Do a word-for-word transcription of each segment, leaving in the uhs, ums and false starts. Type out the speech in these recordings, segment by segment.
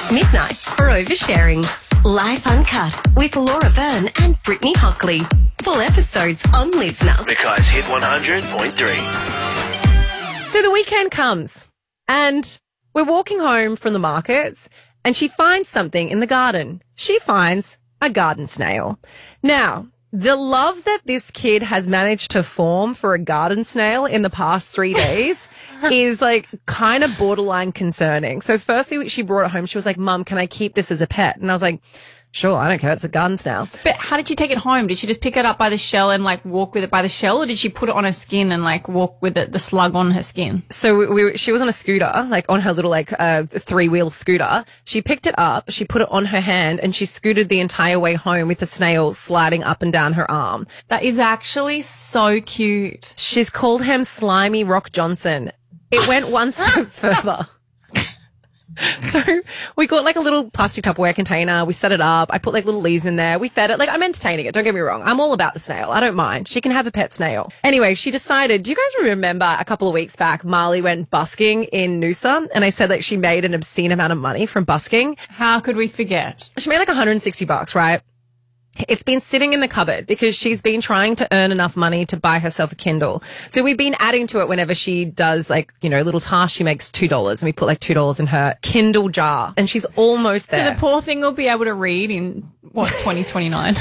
Midnights for Oversharing. Life Uncut with Laura Byrne and Brittany Hockley. Full episodes on Listener. Because Hit one hundred point three. So the weekend comes and we're walking home from the markets and she finds something in the garden. She finds a garden snail. Now, the love that this kid has managed to form for a garden snail in the past three days is like kind of borderline concerning. So firstly, she brought it home. She was like, Mum, can I keep this as a pet? And I was like, sure, I don't care. It's a garden snail. But how did she take it home? Did she just pick it up by the shell and like walk with it by the shell, or did she put it on her skin and like walk with it, the slug on her skin? So we, we, she was on a scooter, like on her little like uh, three-wheel scooter. She picked it up, she put it on her hand, and she scooted the entire way home with the snail sliding up and down her arm. That is actually so cute. She's called him Slimy Rock Johnson. It went one step further. So we got like a little plastic Tupperware container. We set it up. I put like little leaves in there. We fed it. Like, I'm entertaining it. Don't get me wrong. I'm all about the snail. I don't mind. She can have a pet snail. Anyway, she decided, do you guys remember a couple of weeks back, Marley went busking in Noosa, and I said that she made an obscene amount of money from busking? How could we forget? She made like one hundred sixty bucks, right? It's been sitting in the cupboard because she's been trying to earn enough money to buy herself a Kindle. So we've been adding to it whenever she does like, you know, little tasks. She makes two dollars and we put like two dollars in her Kindle jar and she's almost there. So the poor thing will be able to read in, what, twenty twenty-nine?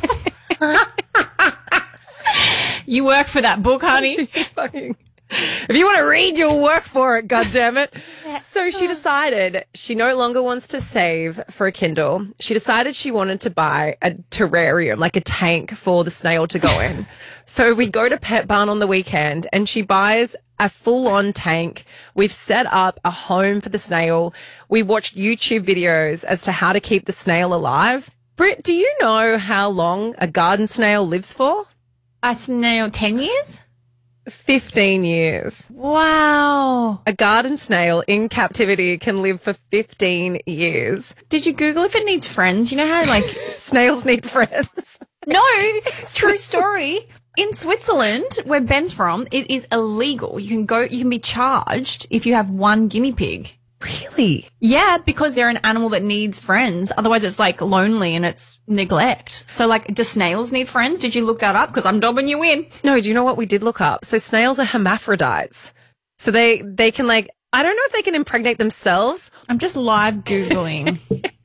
You work for that book, honey. Fucking... If you want to read, you'll work for it, goddammit. So she decided she no longer wants to save for a Kindle. She decided she wanted to buy a terrarium, like a tank for the snail to go in. So we go to Pet Barn on the weekend and she buys a full-on tank. We've set up a home for the snail. We watched YouTube videos as to how to keep the snail alive. Britt, do you know how long a garden snail lives for? A snail, ten years? fifteen years. Wow. A garden snail in captivity can live for fifteen years. Did you Google if it needs friends? You know how like snails need friends? No, true story. In Switzerland, where Ben's from, it is illegal. You can go, you can be charged if you have one guinea pig. Really? Yeah, because they're an animal that needs friends. Otherwise, it's like lonely and it's neglect. So, like, do snails need friends? Did you look that up? Because I'm dobbing you in. No, do you know what we did look up? So snails are hermaphrodites. So they, they can like, I don't know if they can impregnate themselves. I'm just live Googling.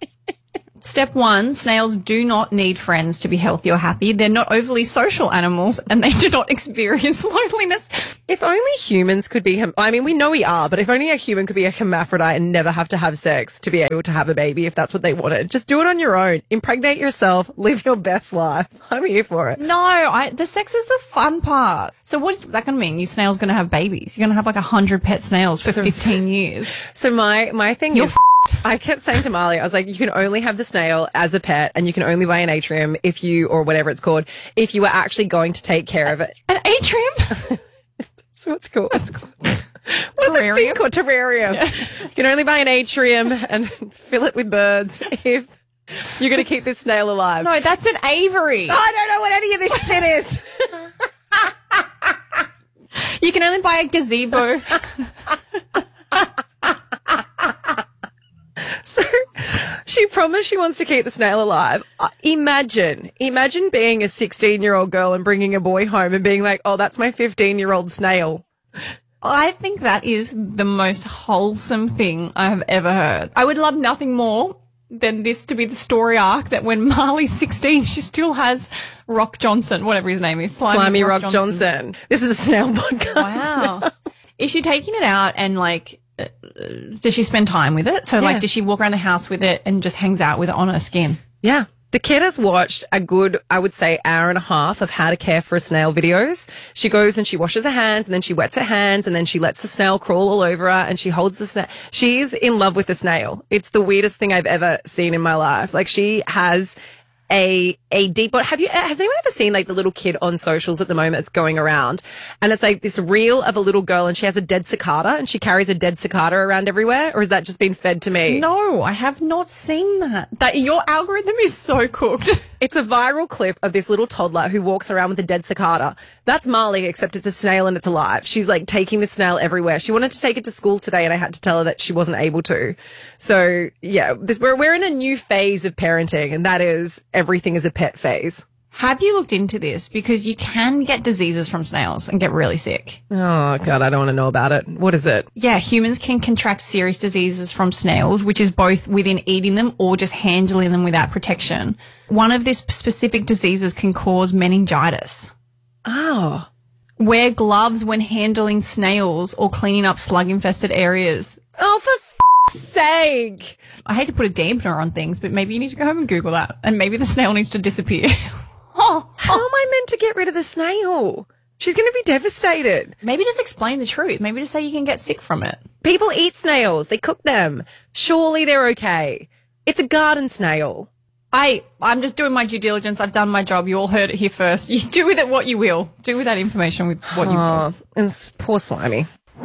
Step one, snails do not need friends to be healthy or happy. They're not overly social animals and they do not experience loneliness. If only humans could be, hem- I mean, we know we are, but if only a human could be a hermaphrodite and never have to have sex to be able to have a baby if that's what they wanted. Just do it on your own. Impregnate yourself. Live your best life. I'm here for it. No, I, the sex is the fun part. So what is that going to mean? Your snail's going to have babies. You're going to have like a hundred pet snails for so, fifteen years. So my, my thing You're is... I kept saying to Marley, I was like, you can only have the snail as a pet and you can only buy an atrium if you, or whatever it's called, if you were actually going to take care of it. An atrium? That's what it's called. It's called. What's terrarium? It called? Terrarium. Yeah. You can only buy an atrium and fill it with birds if you're going to keep this snail alive. No, that's an aviary. I don't know what any of this shit is. You can only buy a gazebo. So she promised she wants to keep the snail alive. Uh, imagine, imagine being a sixteen-year-old girl and bringing a boy home and being like, oh, that's my fifteen-year-old snail. I think that is the most wholesome thing I have ever heard. I would love nothing more than this to be the story arc that when Marley's sixteen, she still has Rock Johnson, whatever his name is. Slimy, Slimy Rock, Rock Johnson. Johnson. This is a snail podcast. Wow. Is she taking it out and like... does she spend time with it? So, yeah. like, does she walk around the house with it and just hangs out with it on her skin? Yeah. The kid has watched a good, I would say, hour and a half of how to care for a snail videos. She goes and she washes her hands and then she wets her hands and then she lets the snail crawl all over her and she holds the snail. She's in love with the snail. It's the weirdest thing I've ever seen in my life. Like, she has a a deep, but have you, has anyone ever seen like the little kid on socials at the moment that's going around and it's like this reel of a little girl and she has a dead cicada and she carries a dead cicada around everywhere? Or has that just been fed to me? No, I have not seen that. That your algorithm is so cooked. It's a viral clip of this little toddler who walks around with a dead cicada. That's Marley, except it's a snail and it's alive. She's like taking the snail everywhere. She wanted to take it to school today and I had to tell her that she wasn't able to. So yeah, this, we're, we're in a new phase of parenting, and that is everything is a pet phase. Have you looked into this? Because you can get diseases from snails and get really sick. Oh, God, I don't want to know about it. What is it? Yeah, humans can contract serious diseases from snails, which is both within eating them or just handling them without protection. One of these specific diseases can cause meningitis. Oh. Wear gloves when handling snails or cleaning up slug-infested areas. Oh, for f***'s sake. I hate to put a dampener on things, but maybe you need to go home and Google that. And maybe the snail needs to disappear. Oh, how am I meant to get rid of the snail? She's going to be devastated. Maybe just explain the truth. Maybe just say you can get sick from it. People eat snails. They cook them. Surely they're okay. It's a garden snail. I, I'm just doing my due diligence. I've done my job. You all heard it here first. You do with it what you will. Do with that information with what you will. Oh, it's poor Slimy.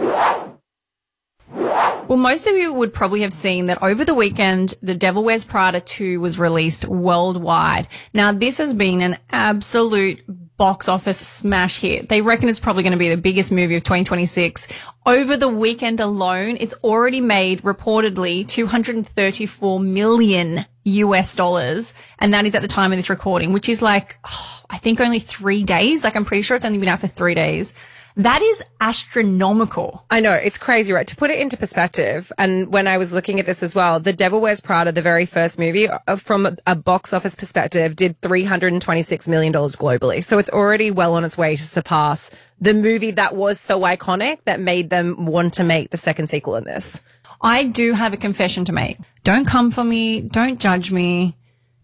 Well, most of you would probably have seen that over the weekend, The Devil Wears Prada two was released worldwide. Now, this has been an absolute box office smash hit. They reckon it's probably going to be the biggest movie of twenty twenty-six. Over the weekend alone, it's already made reportedly two hundred thirty-four million U S dollars. And that is at the time of this recording, which is like, oh, I think only three days. Like, I'm pretty sure it's only been out for three days. That is astronomical. I know, it's crazy, right? To put it into perspective, and when I was looking at this as well, The Devil Wears Prada, the very first movie, uh, from a, a box office perspective, did three hundred twenty-six million dollars globally. So it's already well on its way to surpass the movie that was so iconic that made them want to make the second sequel in this. I do have a confession to make. Don't come for me. Don't judge me.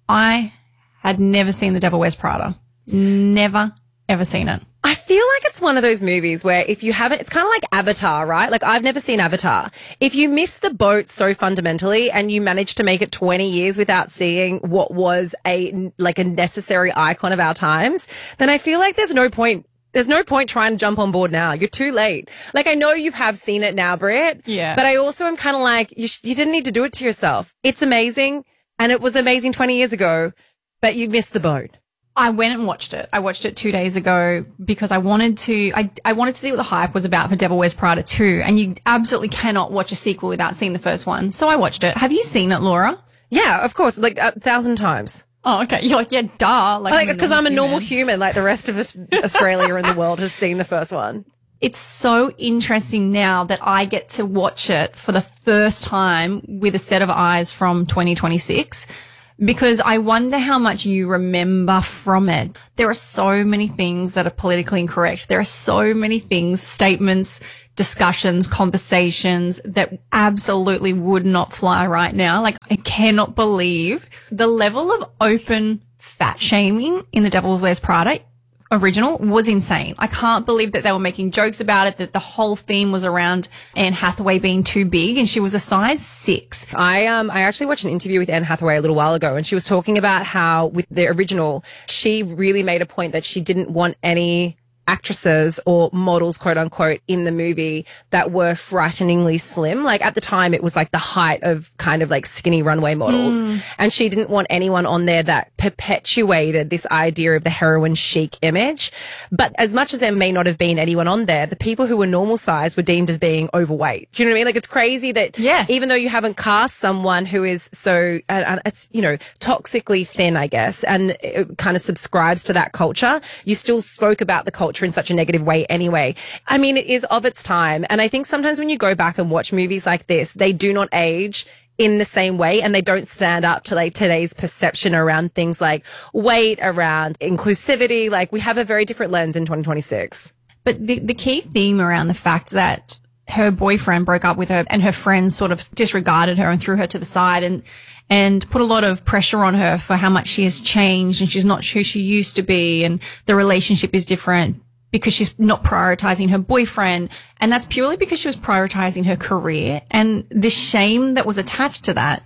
I had never seen The Devil Wears Prada. Never, ever seen it. I feel like it's one of those movies where if you haven't, it's kind of like Avatar, right? Like, I've never seen Avatar. If you miss the boat so fundamentally and you manage to make it twenty years without seeing what was a, like a necessary icon of our times, then I feel like there's no point. There's no point trying to jump on board now. You're too late. Like, I know you have seen it now, Britt. Yeah. But I also am kind of like, you, sh- you didn't need to do it to yourself. It's amazing. And it was amazing twenty years ago, but you missed the boat. I went and watched it. I watched it two days ago because I wanted to, I, I wanted to see what the hype was about for Devil Wears Prada two. And you absolutely cannot watch a sequel without seeing the first one. So I watched it. Have you seen it, Laura? Yeah, of course. Like a thousand times. Oh, okay. You're like, yeah, duh. Like, because I'm a normal human. Like the rest of us, Australia and the world has seen the first one. It's so interesting now that I get to watch it for the first time with a set of eyes from twenty twenty-six. Because I wonder how much you remember from it. There are so many things that are politically incorrect. There are so many things, statements, discussions, conversations that absolutely would not fly right now. Like, I cannot believe the level of open fat shaming in The Devil Wears Prada original was insane. I can't believe that they were making jokes about it, that the whole theme was around Anne Hathaway being too big and she was a size six. I um I actually watched an interview with Anne Hathaway a little while ago and she was talking about how with the original, she really made a point that she didn't want any actresses or models, quote unquote, in the movie that were frighteningly slim. Like at the time, it was like the height of kind of like skinny runway models. Mm. And she didn't want anyone on there that perpetuated this idea of the heroin chic image. But as much as there may not have been anyone on there, the people who were normal size were deemed as being overweight. Do you know what I mean? Like it's crazy that yeah. even though you haven't cast someone who is so, uh, uh, it's, you know, toxically thin, I guess, and it kind of subscribes to that culture, you still spoke about the culture in such a negative way anyway. I mean, it is of its time. And I think sometimes when you go back and watch movies like this, they do not age in the same way and they don't stand up to like today's perception around things like weight, around inclusivity. Like we have a very different lens in twenty twenty-six. But the, the key theme around the fact that her boyfriend broke up with her and her friends sort of disregarded her and threw her to the side and and put a lot of pressure on her for how much she has changed and she's not who she used to be and the relationship is different because she's not prioritizing her boyfriend. And that's purely because she was prioritizing her career and the shame that was attached to that.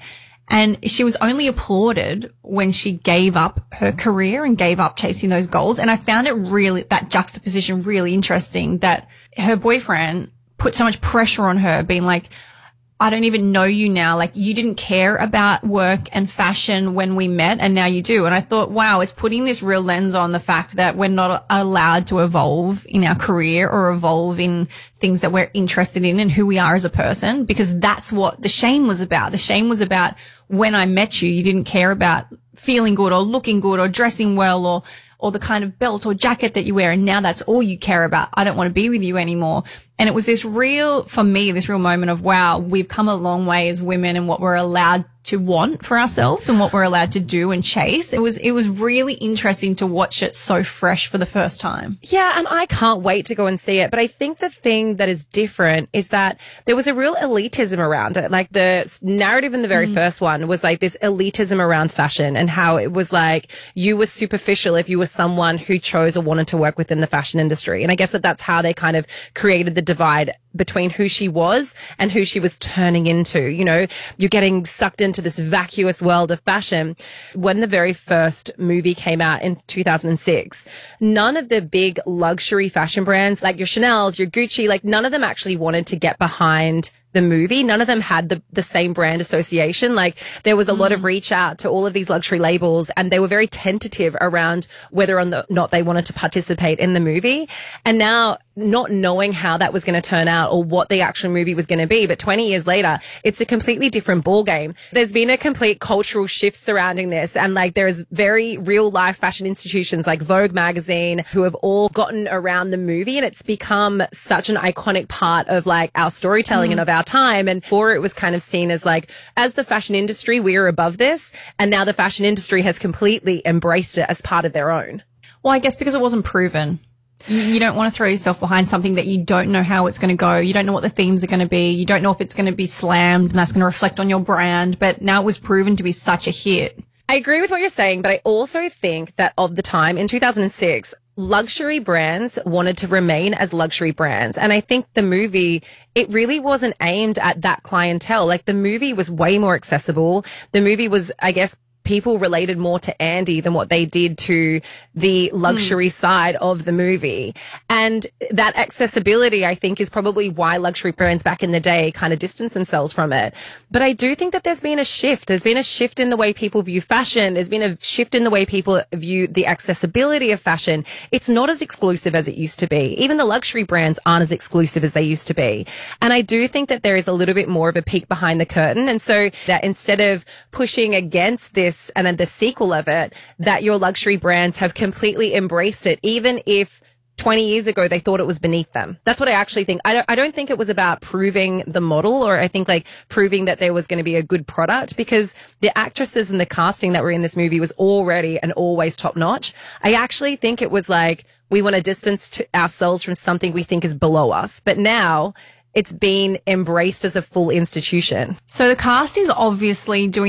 And she was only applauded when she gave up her career and gave up chasing those goals. And I found it really, that juxtaposition really interesting, that her boyfriend put so much pressure on her, being like, I don't even know you now. Like, you didn't care about work and fashion when we met, and now you do. And I thought, wow, it's putting this real lens on the fact that we're not allowed to evolve in our career or evolve in things that we're interested in and who we are as a person, because that's what the shame was about. The shame was about, when I met you, you didn't care about feeling good or looking good or dressing well or or the kind of belt or jacket that you wear, and now that's all you care about. I don't want to be with you anymore. And it was this real, for me, this real moment of, wow, we've come a long way as women and what we're allowed to want for ourselves and what we're allowed to do and chase. It was, it was really interesting to watch it so fresh for the first time. Yeah, and I can't wait to go and see it. But I think the thing that is different is that there was a real elitism around it. Like, the narrative in the very mm. first one was like this elitism around fashion, and how it was like you were superficial if you were someone who chose or wanted to work within the fashion industry. And I guess that that's how they kind of created the divide between who she was and who she was turning into. You know, you're getting sucked into this vacuous world of fashion. When the very first movie came out in two thousand six, none of the big luxury fashion brands like your Chanel's, your Gucci, like none of them actually wanted to get behind the movie. None of them had the, the same brand association. Like, there was a mm. lot of reach out to all of these luxury labels, and they were very tentative around whether or not they wanted to participate in the movie. And now, not knowing how that was going to turn out or what the actual movie was going to be, but twenty years later, it's a completely different ballgame. There's been a complete cultural shift surrounding this, and like, there's very real life fashion institutions like Vogue magazine who have all gotten around the movie, and it's become such an iconic part of like our storytelling mm. and of our time. And before, it was kind of seen as like, as the fashion industry, we are above this, and now the fashion industry has completely embraced it as part of their own. Well, I guess because it wasn't proven. You, you don't want to throw yourself behind something that you don't know how it's going to go. You don't know what the themes are going to be. You don't know if it's going to be slammed and that's going to reflect on your brand. But now it was proven to be such a hit. I agree with what you're saying, but I also think that of the time in two thousand six, luxury brands wanted to remain as luxury brands. And I think the movie, it really wasn't aimed at that clientele. Like, the movie was way more accessible. The movie was, I guess, people related more to Andy than what they did to the luxury mm. side of the movie. And that accessibility, I think, is probably why luxury brands back in the day kind of distanced themselves from it. But I do think that there's been a shift. There's been a shift in the way people view fashion. There's been a shift in the way people view the accessibility of fashion. It's not as exclusive as it used to be. Even the luxury brands aren't as exclusive as they used to be. And I do think that there is a little bit more of a peek behind the curtain. And so that instead of pushing against this and then the sequel of it, that your luxury brands have completely embraced it, even if twenty years ago they thought it was beneath them. That's what I actually think. I don't, I don't think it was about proving the model, or I think like proving that there was going to be a good product, because the actresses and the casting that were in this movie was already and always top notch. I actually think it was like, we want to distance to ourselves from something we think is below us. But now it's been embraced as a full institution. So the cast is obviously doing